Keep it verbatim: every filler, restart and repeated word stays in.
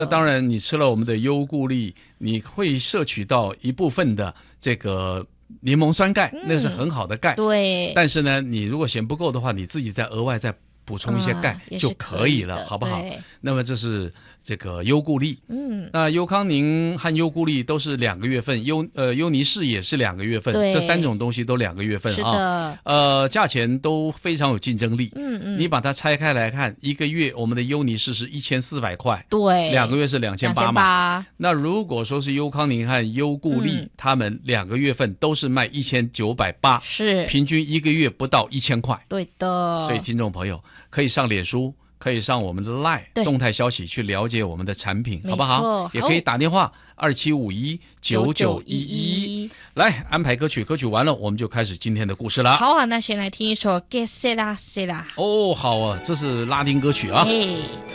那当然，你吃了我们的优固力，你会摄取到一部分的这个柠檬酸钙， 嗯、 那是很好的钙。 对。 但是呢，你如果嫌不够的话，你自己再额外再补充一些钙、 啊、 就可以了， 可以好不好？那么这是这个优固力。 嗯。 那优康宁和优固力都是两个月份，优呃优尼氏也是两个月份，这三种东西都两个月份啊。呃，价钱都非常有竞争力。 嗯嗯。 你把它拆开来看，一个月我们的优尼氏是一千四百块， 对， 两个月是两千八嘛。那如果说是优康宁和优固力，嗯、他们两个月份都是卖一千九百八， 是平均一个月不到一千块。 对的。 所以听众朋友可以上脸书。可以上我们的 LINE 动态消息去了解我们的产品，好不好？也可以打电话二七五一九九一一来安排歌曲，歌曲完了我们就开始今天的故事了。 好啊，那先来听一首《Que Sera Sera》。 哦，好啊，这是拉丁歌曲啊。 Hey